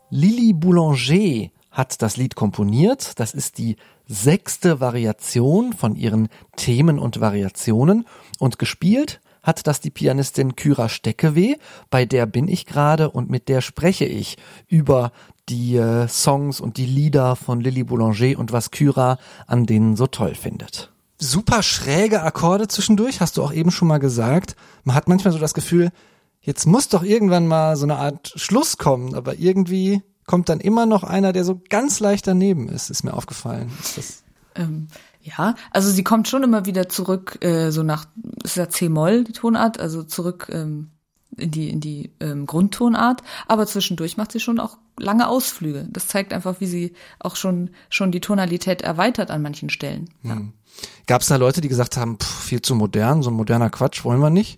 Lili Boulanger hat das Lied komponiert. Das ist die 6. Variation von ihren Themen und Variationen. Und gespielt hat das die Pianistin Kyra Steckeweh. Bei der bin ich gerade und mit der spreche ich über die Songs und die Lieder von Lili Boulanger und was Kyra an denen so toll findet. Super schräge Akkorde zwischendurch, hast du auch eben schon mal gesagt. Man hat manchmal so das Gefühl, jetzt muss doch irgendwann mal so eine Art Schluss kommen, aber irgendwie kommt dann immer noch einer, der so ganz leicht daneben ist mir aufgefallen. Ist das ja, also sie kommt schon immer wieder zurück, so nach, ist ja C-Moll die Tonart, also zurück in die Grundtonart, aber zwischendurch macht sie schon auch lange Ausflüge. Das zeigt einfach, wie sie auch schon die Tonalität erweitert an manchen Stellen. Ja. Gab es da Leute, die gesagt haben, viel zu modern, so ein moderner Quatsch wollen wir nicht?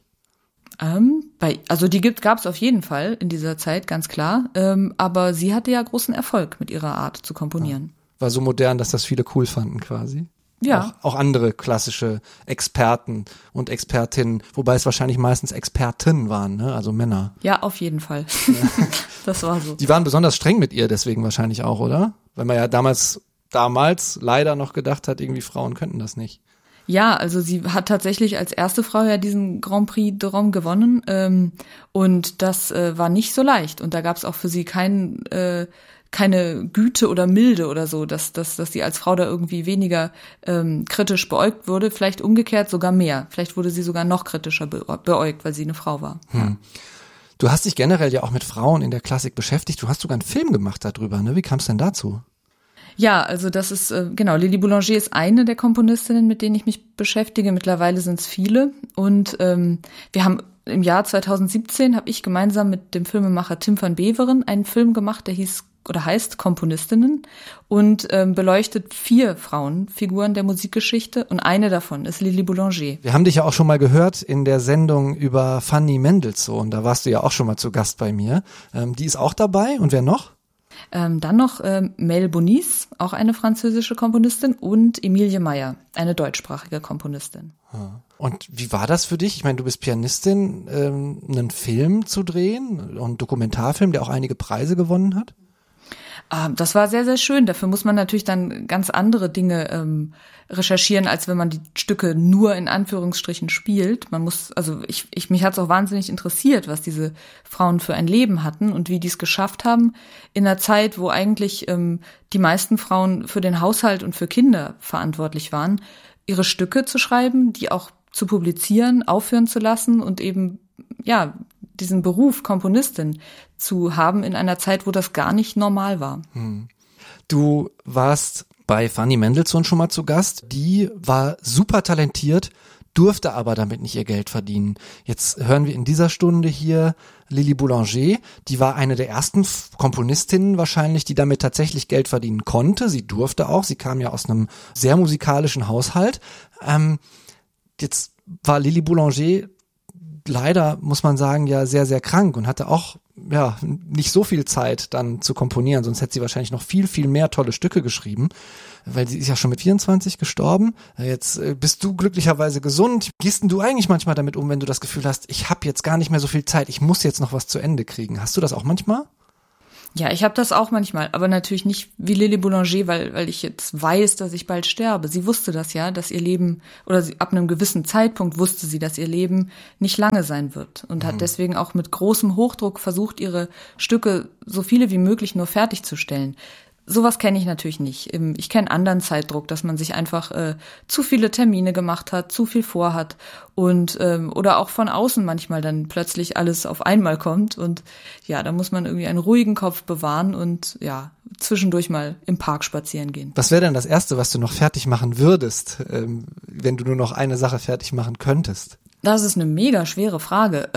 Also die gab es auf jeden Fall in dieser Zeit, ganz klar. Aber sie hatte ja großen Erfolg mit ihrer Art zu komponieren. War so modern, dass das viele cool fanden quasi. Ja. Auch andere klassische Experten und Expertinnen, wobei es wahrscheinlich meistens Expertinnen waren, ne? Also Männer. Ja, auf jeden Fall. Ja. Das war so. Die waren besonders streng mit ihr deswegen wahrscheinlich auch, oder? Weil man ja damals leider noch gedacht hat, irgendwie Frauen könnten das nicht. Ja, also sie hat tatsächlich als erste Frau ja diesen Grand Prix de Rome gewonnen und das war nicht so leicht und da gab es auch für sie keine Güte oder Milde oder so, dass sie als Frau da irgendwie weniger kritisch beäugt wurde, vielleicht umgekehrt sogar mehr. Vielleicht wurde sie sogar noch kritischer beäugt, weil sie eine Frau war. Ja. Du hast dich generell ja auch mit Frauen in der Klassik beschäftigt. Du hast sogar einen Film gemacht darüber, ne? Wie kam es denn dazu? Ja, also das ist, Lili Boulanger ist eine der Komponistinnen, mit denen ich mich beschäftige. Mittlerweile sind es viele. Und wir haben im Jahr 2017, habe ich gemeinsam mit dem Filmemacher Tim van Beveren einen Film gemacht, der heißt Komponistinnen und beleuchtet 4 Frauenfiguren der Musikgeschichte und eine davon ist Lili Boulanger. Wir haben dich ja auch schon mal gehört in der Sendung über Fanny Mendelssohn, da warst du ja auch schon mal zu Gast bei mir. Die ist auch dabei und wer noch? Dann noch Mel Bonis, auch eine französische Komponistin, und Emilie Meyer, eine deutschsprachige Komponistin. Und wie war das für dich? Ich meine, du bist Pianistin, einen Film zu drehen, einen Dokumentarfilm, der auch einige Preise gewonnen hat? Das war sehr, sehr schön. Dafür muss man natürlich dann ganz andere Dinge recherchieren, als wenn man die Stücke nur in Anführungsstrichen spielt. Mich hat's auch wahnsinnig interessiert, was diese Frauen für ein Leben hatten und wie die es geschafft haben, in einer Zeit, wo eigentlich die meisten Frauen für den Haushalt und für Kinder verantwortlich waren, ihre Stücke zu schreiben, die auch zu publizieren, aufführen zu lassen und eben, ja, diesen Beruf Komponistin zu haben in einer Zeit, wo das gar nicht normal war. Du warst bei Fanny Mendelssohn schon mal zu Gast. Die war super talentiert, durfte aber damit nicht ihr Geld verdienen. Jetzt hören wir in dieser Stunde hier Lili Boulanger. Die war eine der ersten Komponistinnen wahrscheinlich, die damit tatsächlich Geld verdienen konnte. Sie durfte auch. Sie kam ja aus einem sehr musikalischen Haushalt. Jetzt war Lili Boulanger leider, muss man sagen, ja sehr, sehr krank und hatte auch nicht so viel Zeit dann zu komponieren, sonst hätte sie wahrscheinlich noch viel, viel mehr tolle Stücke geschrieben, weil sie ist ja schon mit 24 gestorben. Jetzt bist du glücklicherweise gesund. Gehst denn du eigentlich manchmal damit um, wenn du das Gefühl hast, ich habe jetzt gar nicht mehr so viel Zeit, ich muss jetzt noch was zu Ende kriegen? Hast du das auch manchmal? Ja, ich habe das auch manchmal, aber natürlich nicht wie Lili Boulanger, weil ich jetzt weiß, dass ich bald sterbe. Sie wusste das ja, dass ihr Leben, ab einem gewissen Zeitpunkt wusste sie, dass ihr Leben nicht lange sein wird und hat deswegen auch mit großem Hochdruck versucht, ihre Stücke so viele wie möglich nur fertigzustellen. Sowas kenne ich natürlich nicht. Ich kenne anderen Zeitdruck, dass man sich einfach zu viele Termine gemacht hat, zu viel vorhat und oder auch von außen manchmal dann plötzlich alles auf einmal kommt und ja, da muss man irgendwie einen ruhigen Kopf bewahren und ja, zwischendurch mal im Park spazieren gehen. Was wäre denn das Erste, was du noch fertig machen würdest, wenn du nur noch eine Sache fertig machen könntest? Das ist eine mega schwere Frage.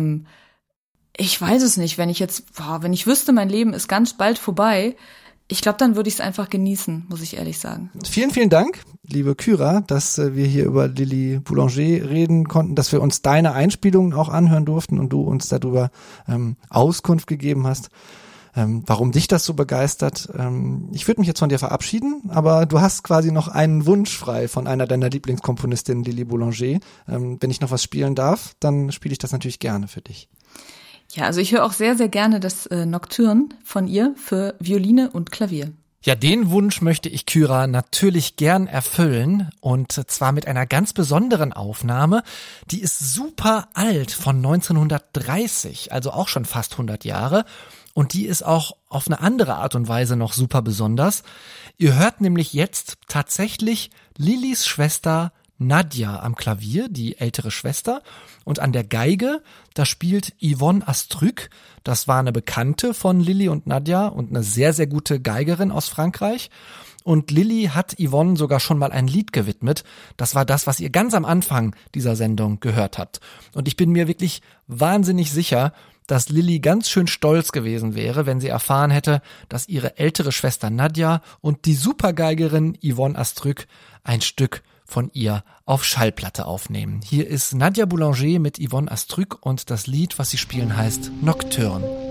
Ich weiß es nicht. Wenn ich wüsste, mein Leben ist ganz bald vorbei, ich glaube, dann würde ich es einfach genießen, muss ich ehrlich sagen. Vielen, vielen Dank, liebe Kyra, dass wir hier über Lili Boulanger reden konnten, dass wir uns deine Einspielungen auch anhören durften und du uns darüber Auskunft gegeben hast, warum dich das so begeistert. Ich würde mich jetzt von dir verabschieden, aber du hast quasi noch einen Wunsch frei von einer deiner Lieblingskomponistinnen, Lili Boulanger. Wenn ich noch was spielen darf, dann spiele ich das natürlich gerne für dich. Ja, also ich höre auch sehr, sehr gerne das Nocturne von ihr für Violine und Klavier. Ja, den Wunsch möchte ich Kyra natürlich gern erfüllen und zwar mit einer ganz besonderen Aufnahme. Die ist super alt, von 1930, also auch schon fast 100 Jahre. Und die ist auch auf eine andere Art und Weise noch super besonders. Ihr hört nämlich jetzt tatsächlich Lillys Schwester Nadja am Klavier, die ältere Schwester. Und an der Geige, da spielt Yvonne Astruc. Das war eine Bekannte von Lilly und Nadja und eine sehr, sehr gute Geigerin aus Frankreich. Und Lilly hat Yvonne sogar schon mal ein Lied gewidmet. Das war das, was ihr ganz am Anfang dieser Sendung gehört habt. Und ich bin mir wirklich wahnsinnig sicher, dass Lilly ganz schön stolz gewesen wäre, wenn sie erfahren hätte, dass ihre ältere Schwester Nadja und die Supergeigerin Yvonne Astruc ein Stück von ihr auf Schallplatte aufnehmen. Hier ist Nadja Boulanger mit Yvonne Astruc und das Lied, was sie spielen, heißt Nocturne.